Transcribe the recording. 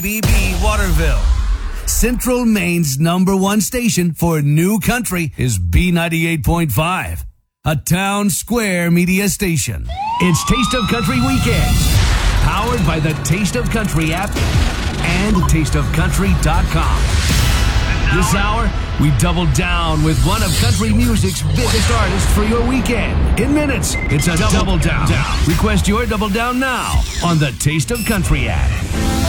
WBB Waterville. Central Maine's #1 station for new country is B98.5, a Town Square media station. It's Taste of Country Weekends, powered by the Taste of Country app and tasteofcountry.com. This hour, we double down with one of country music's biggest artists for your weekend. In minutes, it's a double down. Request your double down now on the Taste of Country app.